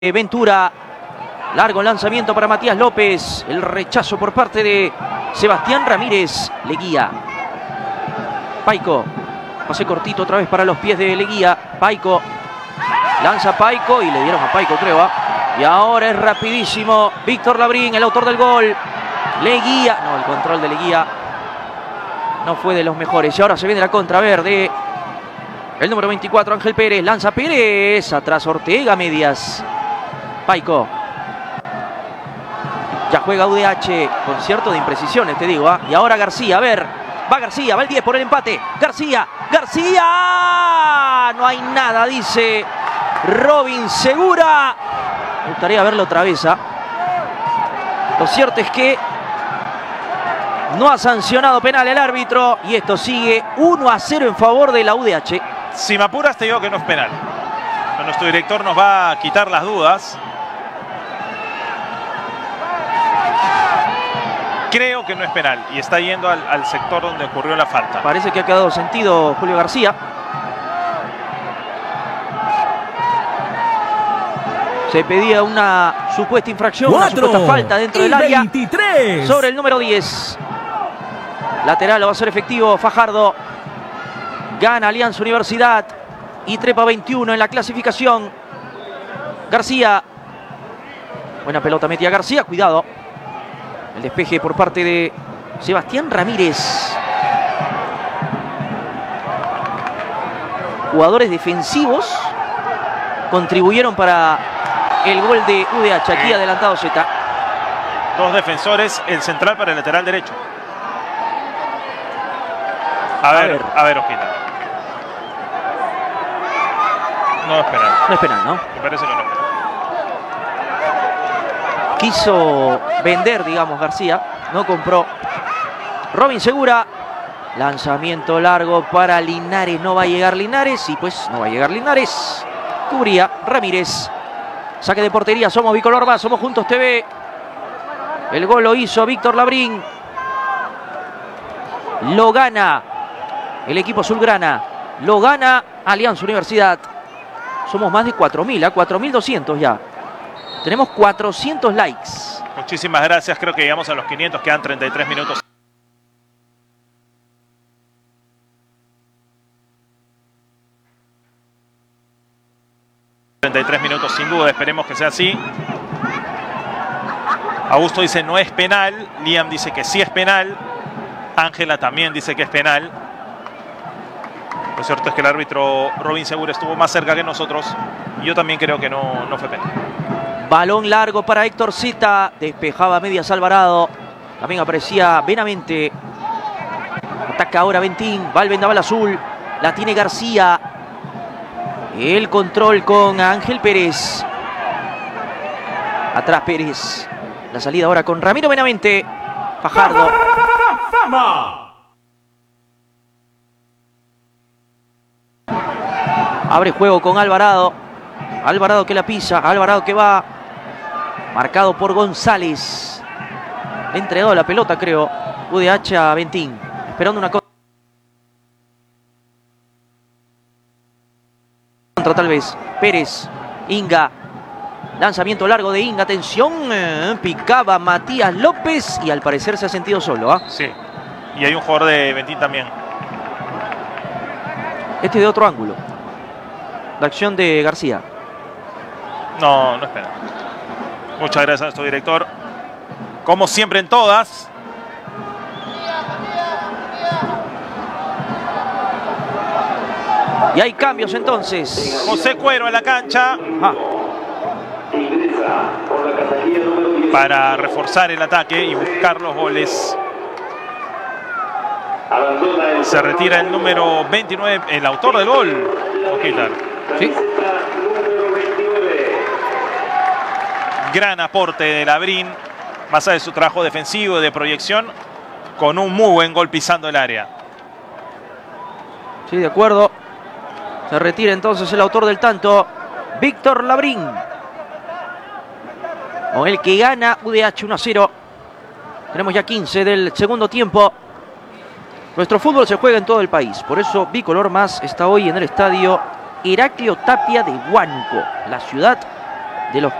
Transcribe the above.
Ventura, largo lanzamiento para Matías López, el rechazo por parte de Sebastián Ramírez. Leguía, Paico, pase cortito otra vez para los pies de Leguía. Paico, lanza Paico y le dieron a Paico, creo. Y ahora es rapidísimo Víctor Labrín, el autor del gol. Leguía, no, el control de Leguía no fue de los mejores. Y ahora se viene la contra verde. El número 24, Ángel Pérez, lanza Pérez, atrás Ortega, medias. Paico. Ya juega UDH, concierto de imprecisiones, te digo. Y ahora García, a ver, va García, va el 10 por el empate. García, García. No hay nada, dice Robin Segura. Me gustaría verlo otra vez. Lo cierto es que no ha sancionado penal el árbitro y esto sigue 1-0 en favor de la UDH. Si me apuras te digo que no es penal. Pero nuestro director nos va a quitar las dudas. Creo que no es penal y está yendo al sector donde ocurrió la falta. Parece que ha quedado sentido Julio García. Se pedía una supuesta infracción, una supuesta falta dentro del área 23. sobre el número 10. Lateral lo va a ser efectivo Fajardo. Gana Alianza Universidad y trepa 21 en la clasificación. García. Buena pelota metía García, cuidado. El despeje por parte de Sebastián Ramírez. Jugadores defensivos contribuyeron para el gol de UDH. Aquí adelantado Z. Dos defensores, el central para el lateral derecho. A ver, Ojita. No es penal. No es penal, ¿no? Me parece que no es penal. Quiso vender, digamos, García. No compró. Robin Segura. Lanzamiento largo para Linares. No va a llegar Linares. Y pues no va a llegar Linares. Cubría Ramírez. Saque de portería. Somos Bicolor más. Somos Juntos TV. El gol lo hizo Víctor Labrín. Lo gana el equipo azulgrana. Lo gana Alianza Universidad. Somos más de 4.000, 4.200 ya. Tenemos 400 likes. Muchísimas gracias. Creo que llegamos a los 500. Quedan 33 minutos. Sin duda. Esperemos que sea así. Augusto dice no es penal. Liam dice que sí es penal. Ángela también dice que es penal. Lo cierto es que el árbitro Robin Segura estuvo más cerca que nosotros. Y yo también creo que no fue penal. Balón largo para Héctor Zeta. Despejaba medias Alvarado. También aparecía Benavente. Ataca ahora Ventín. Va el vendaval azul. La tiene García. El control con Ángel Pérez. Atrás Pérez. La salida ahora con Ramiro Benavente. Fajardo. Abre juego con Alvarado. Alvarado que la pisa. Alvarado que va. Marcado por González. Le ha entregado la pelota, creo. UDH a Ventín. Esperando una contra tal vez. Pérez. Inga. Lanzamiento largo de Inga. Atención. Picaba Matías López. Y al parecer se ha sentido solo. Sí. Y hay un jugador de Ventín también. Este de otro ángulo. La acción de García. No es penal. Muchas gracias a nuestro director. Como siempre en todas. Y hay cambios entonces. José Cuero en la cancha. Para reforzar el ataque y buscar los goles. Se retira el número 29, el autor del gol. Sí. Gran aporte de Labrín, más allá de su trabajo defensivo y de proyección, con un muy buen gol pisando el área. Sí, de acuerdo. Se retira entonces el autor del tanto, Víctor Labrín. Con el que gana UDH 1-0. Tenemos ya 15 del segundo tiempo. Nuestro fútbol se juega en todo el país. Por eso Bicolor más está hoy en el estadio Heraclio Tapia de Huánuco, la ciudad de los